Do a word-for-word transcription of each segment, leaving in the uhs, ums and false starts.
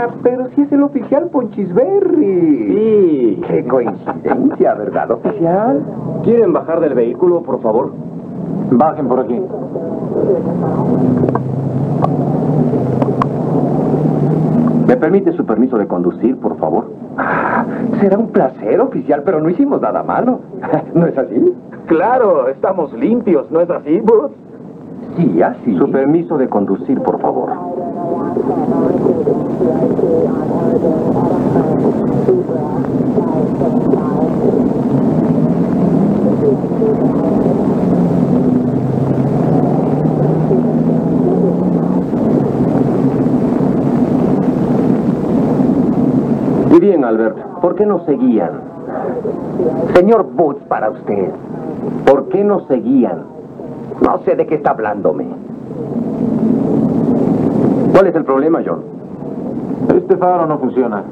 Ah, pero si es el oficial Ponchisberry. Sí. Qué coincidencia, ¿verdad, oficial? ¿Quieren bajar del vehículo, por favor? Bajen por aquí. ¿Me permite su permiso de conducir, por favor? Ah, será un placer, oficial, pero no hicimos nada malo. ¿No es así? Claro, estamos limpios, ¿no es así, Boots? Sí, así. Su permiso de conducir, por favor. Muy bien, Albert. ¿Por qué nos seguían? Señor Boots, para usted. ¿Por qué nos seguían? No sé de qué está hablándome. ¿Cuál es el problema, John? Este faro no funciona.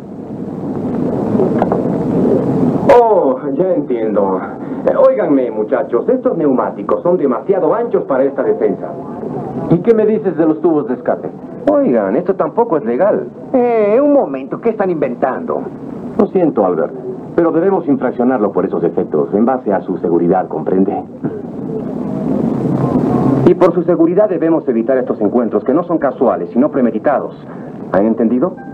Oh, ya entiendo. Eh, óiganme, muchachos, estos neumáticos son demasiado anchos para esta defensa. ¿Y qué me dices de los tubos de escape? Oigan, esto tampoco es legal. Eh, un momento, ¿qué están inventando? Lo siento, Albert, pero debemos infraccionarlo por esos efectos, en base a su seguridad, ¿comprende? Y por su seguridad debemos evitar estos encuentros que no son casuales, sino premeditados. ¿Han entendido?